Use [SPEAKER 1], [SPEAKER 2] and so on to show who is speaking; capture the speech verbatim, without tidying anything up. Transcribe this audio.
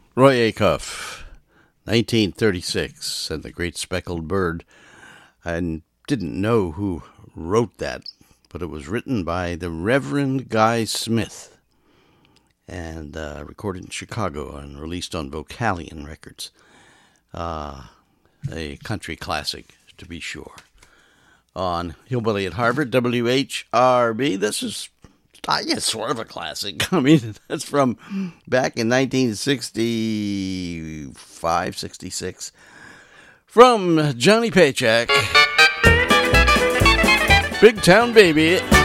[SPEAKER 1] Roy Acuff, nineteen thirty-six, and The Great Speckled Bird. I didn't know who wrote that, but it was written by the Reverend Guy Smith and uh, recorded in Chicago and released on Vocalion Records. Uh, a country classic, to be sure. On Hillbilly at Harvard, W H R B. This is, I guess, sort of a classic. I mean, that's from back in nineteen sixty-five, sixty-six. From Johnny Paycheck. Big Town Baby.